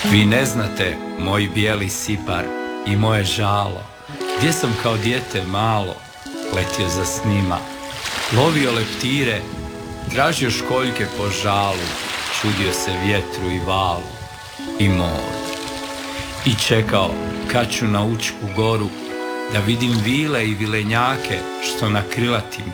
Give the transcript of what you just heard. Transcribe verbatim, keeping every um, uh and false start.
Vi ne znate, moj bijeli sipar i moje žalo, gdje sam kao dijete malo letio za snima, lovio leptire, tražio školjke po žalu, čudio se vjetru i valu i moru. I čekao kad ću na Učku goru da vidim vile i vilenjake što na krilatim